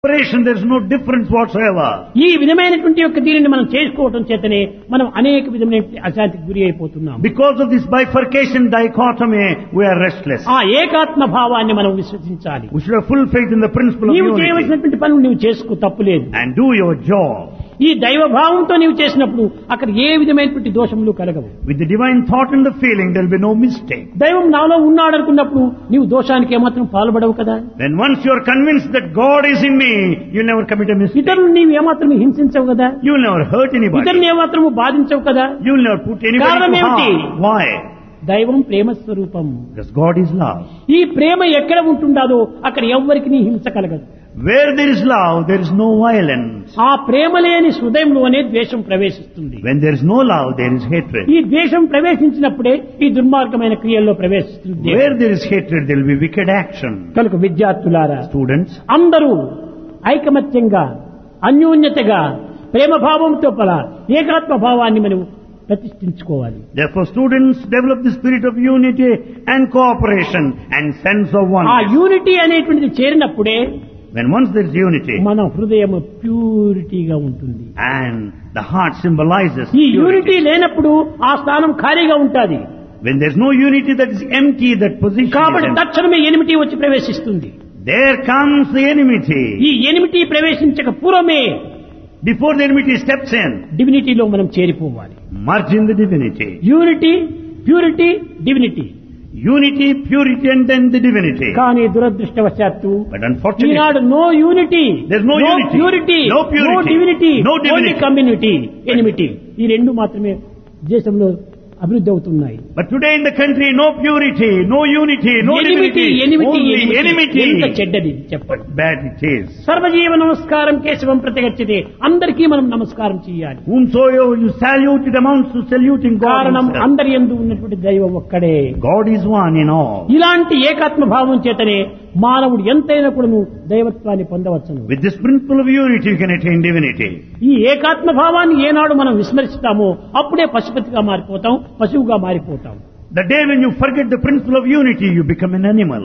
There is no difference whatsoever. ఈ విధమైనటువంటి యొక్క దీనిని మనం చేసుకోవటం చేతనే మనం అనేక విధమైన అశాంతికి గురి అయిపోతున్నాం. Because of this bifurcation, dichotomy, we are restless. ఆ ఏకాత్మ భావాన్ని మనం విశ్వసించాలి. We should have full faith in the principle of నీవు unity. చేయవలసినటువంటి పనులు నీవు చేసుకో, తప్పులేదు. And do your job. ఈ దైవ భావంతో నీవు చేసినప్పుడు అక్కడ ఏ విధమైనటువంటి దోషములు కలగవు. With the divine thought and the feeling, there will be no mistake. దైవం నాలో ఉన్నాడు అనుకున్నప్పుడు నీవు దోషానికి ఏమాత్రం పాల్పడవు కదా. Then once you are convinced that God is in me, you will never commit a mistake. ఇతరులు నీవు ఏమాత్రం హింసించవు కదా. You will never hurt anybody. ఇతరులను ఏమాత్రము బాధించవు కదా. You will never put anybody కారణం to ఏమిటి? harm. Why? దైవం ప్రేమ స్వరూపం. Because God is love. ఈ ప్రేమ ఎక్కడ ఉంటుందో అక్కడ ఎవ్వరికి నీ హింస కలగదు. Where there is love, there is no violence. ఆ ప్రేమ లేని హృదయంలోనే ద్వేషం ప్రవేశిస్తుంది. When there is no love, there is hatred. ఈ ద్వేషం ప్రవేశించినప్పుడే ఈ దుర్మార్గమైన క్రియల్లో ప్రవేశిస్తుంది. Where there is hatred, there will be wicked action. కనుక విద్యార్థులారా, Students, అందరూ ఐకమత్యంగా అన్యోన్యతగా ప్రేమ భావంతో పల ఏకాత్మ భావాన్ని మనం ప్రతిష్ఠించుకోవాలి. therefore students develop the spirit of unity and cooperation and sense of ఆ oneness. యూనిటీ అనేటువంటిది చేరినప్పుడే When once there is unity మన హృదయం ప్యూరిటీగా ఉంటుంది. and the heart symbolizes ఈ యూనిటీ purity. లేనప్పుడు ఆ స్థానం ఖాళీగా ఉంటుంది. When there is no unity, that is empty, that position is కాబట్టి empty. తక్షణమే ఎనిమిటీ వచ్చి ప్రవేశిస్తుంది. There comes the enmity. ఈ ఎనిమిటీ ప్రవేశించక పూర్వమే Before the enmity steps in, డివినిటీలో మనం చేరిపోవాలి. merge in the divinity. Unity, purity, divinity. Unity, purity and then the divinity. కానీ దురదృష్టవశాత్తు But unfortunately, Eenadu no unity, There's no unity, purity, no purity, no divinity, no only divinity. Community, enmity. ఈ రెండు మాత్రమే దేశంలో అభివృద్ధి అవుతున్నాయి. but today in the country, no purity, no unity, no enmity, divinity, enmity, only ఎంత enmity. చెడ్డది చెప్పండి. Bad it is. సర్వజీవ నమస్కారం కేశవం ప్రతిగచ్చతే, అందరికీ మనం నమస్కారం చేయాలి. Whomsoever you salute, it amounts to saluting God కారణం himself. అందరి యందు ఉన్నటువంటి దైవం ఒక్కడే. God is one in all. ఇలాంటి ఏకాత్మ భావం చేతనే మానవుడు ఎంతైనా కూడాను దైవత్వాన్ని పొందవచ్చును. With this principle of unity, you can attain divinity. ఈ ఏకాత్మ భావాన్ని ఏనాడు మనం విస్మరిస్తామో అప్పుడే పశుపతిగా మారిపోతాం, పశువుగా మారిపోతాం. The day when you forget the principle of unity, you become an animal.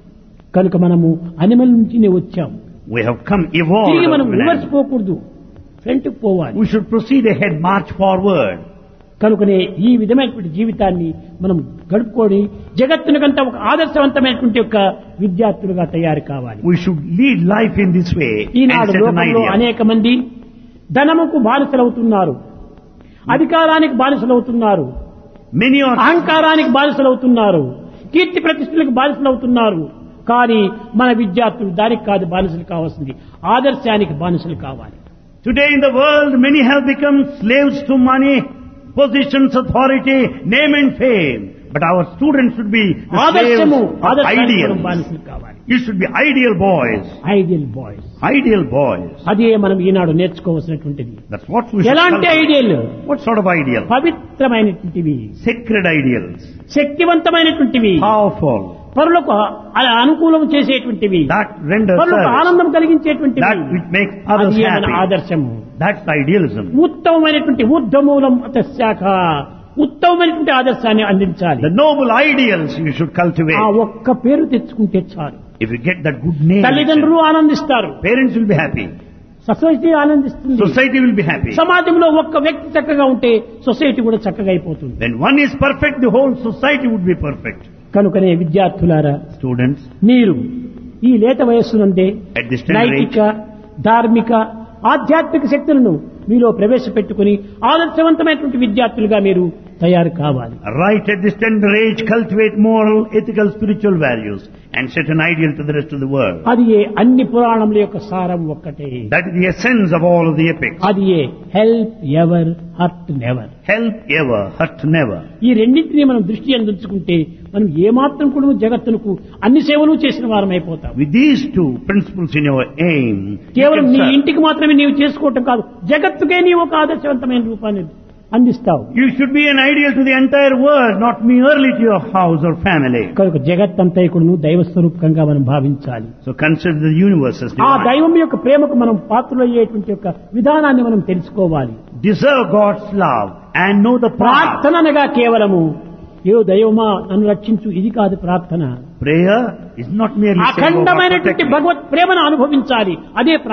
కనుక మనము అనిమల్ నుంచి వచ్చాం. We have come evolved. తిరిగి మనం of an రివర్స్ animal. పోకూడదు, ఫ్రంట్ పోవాలి. We should proceed ahead, march forward. కనుకనే ఈ విధమైనటువంటి జీవితాన్ని మనం గడుపుకొని జగత్తునికంతా ఒక ఆదర్శవంతమైనటువంటి ఒక విద్యార్థులుగా తయారు కావాలి. We should lead life in this way and Eenadu set an లోకంలో idea. అనేక మంది ధనముకు బానిసలవుతున్నారు, అధికారానికి బానిసలవుతున్నారు, Many are అహంకారానికి బానిసలవుతున్నారు, కీర్తి ప్రతిష్టలకు బానిసలవుతున్నారు. కానీ మన విద్యార్థులు దానికి కాదు బానిసలు కావాల్సింది, ఆదర్శానికి బానిసలు కావాలి. today in the world, many have become slaves to money, positions, authority, name and fame. But our students should be the slaves ఆదర్శము, of ఆదర్శానికి మనం ideals. బానిసలు కావాలి. You should be ideal boys. Ideal boys, Ideal boys. అదే మనం ఈనాడు నేర్చుకోవాల్సినటువంటిది. That's what we should ఎలాంటి cultivate. Ideal? What sort of ideal? పవిత్రమైనటువంటివి, Sacred ideals. శక్తివంతమైనటువంటివి, Powerful. పరులకు అనుకూలం చేసేటువంటివి, That renders పరులకు service. ఆనందం కలిగించేటువంటివి. That which makes others అది మన happy. ఆదర్శము. That's idealism. ఉత్తమమైనటువంటి ఊర్ధమూలం శాఖ, ఉత్తమమైనటువంటి ఆదర్శాన్ని అందించాలి. The noble ideals you should ఆ cultivate. ఒక్క పేరు తెచ్చుకుంటే చాలు. If you get that good name, తల్లిదండ్రులు ఆనందిస్తారు, parents will be happy. Society ఆనందిస్తుంది, Society will be happy. సమాజంలో ఒక్క వ్యక్తి చక్కగా ఉంటే సొసైటీ కూడా చక్కగా అయిపోతుంది. When one is perfect, the whole society would be perfect. కనుకనే విద్యార్థులారా, Students, మీరు ఈ లేత వయస్సునందే at this tender age, నైతిక, ధార్మిక, ఆధ్యాత్మిక శక్తులను మీలో ప్రవేశపెట్టుకుని ఆదర్శవంతమైనటువంటి విద్యార్థులుగా మీరు తయారు కావాలి. right at this tender age, cultivate moral, ethical, spiritual values and set an ideal to the rest of the world. అది అన్ని పురాణముల యొక్క సారం ఒక్కటే. That is the essence of all of the epics. అది help ever, hurt never. Help ever, hurt never. ఈ రెండింటినీ మనం దృష్టి అందించుకుంటే మనం ఏమాత్రం కూడా జగత్తునకు అన్ని సేవలు చేసిన వారం అయిపోతాం. With these two principles in your aim, you కేవలం can నీ serve. ఇంటికి మాత్రమే నీవు చేసుకోవటం కాదు, జగత్తుకే నీవు ఒక ఆదర్శవంతమైన రూపాన్ని అందిస్తావు. You should be an ideal to the entire world, not merely to your house or family. కనుక జగత్తంతైకుడును దైవ స్వరూపకంగా మనం భావించాలి. So consider the universe as ఆ divine. దైవం యొక్క ప్రేమకు మనం పాత్రులయ్యేటువంటి యొక్క విధానాన్ని మనం తెలుసుకోవాలి. Deserve God's love and know the path. ప్రార్థన అనగా కేవలము ఏ దైవమా నన్ను రక్షించు, ఇది కాదు ప్రార్థన. Prayer is not merely saying, "Oh, God, అఖండమైనటువంటి protect me." భగవత్ ప్రేమను అనుభవించాలి, అదే